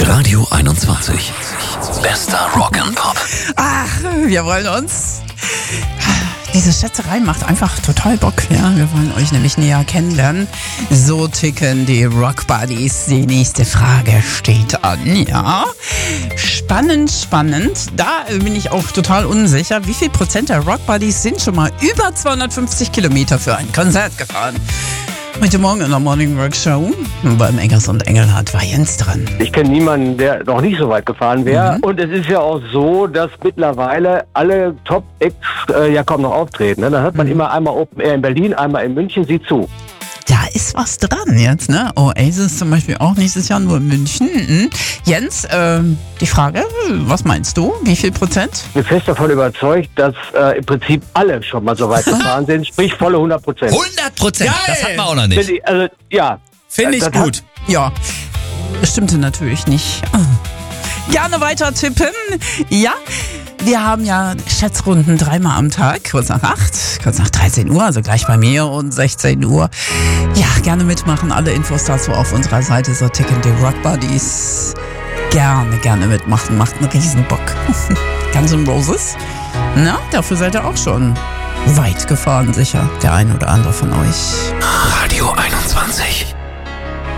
Radio 21. Bester Rock'n'Pop. Ach, wir wollen uns... Diese Schätzerei macht einfach total Bock, ja. Wir wollen euch nämlich näher kennenlernen. So ticken die Rock Buddies. Die nächste Frage steht an, ja. Spannend. Da bin ich auch total unsicher. Wie viel Prozent der Rock Buddies sind schon mal über 250 Kilometer für ein Konzert gefahren? Heute Morgen in der Morning Rock Show beim Eggers und Engelhardt war Jens dran. Ich kenne niemanden, der noch nicht so weit gefahren wäre. Und es ist ja auch so, dass mittlerweile alle Top-Acts ja kaum noch auftreten. Ne? Da hört man immer einmal Open Air in Berlin, einmal in München, sieh zu. Da ist was dran jetzt, ne? Oasis zum Beispiel auch nächstes Jahr nur in München. Jens, die Frage, was meinst du? Wie viel Prozent? Ich bin fest davon überzeugt, dass im Prinzip alle schon mal so weit gefahren sind, sprich volle 100%. 100%? Das hat man auch noch nicht. Also, ja. Finde ich gut. Ja, das stimmte natürlich nicht. Gerne weiter tippen. Ja, wir haben ja Schätzrunden 3-mal am Tag, kurz nach 8, kurz nach 13 Uhr, also gleich bei mir und 16 Uhr. Ja, gerne mitmachen. Alle Infos dazu auf unserer Seite, so ticken die Rock Buddies. Gerne mitmachen, macht einen Riesenbock. Guns N' Roses, na, dafür seid ihr auch schon weit gefahren, sicher, der ein oder andere von euch. Radio 21.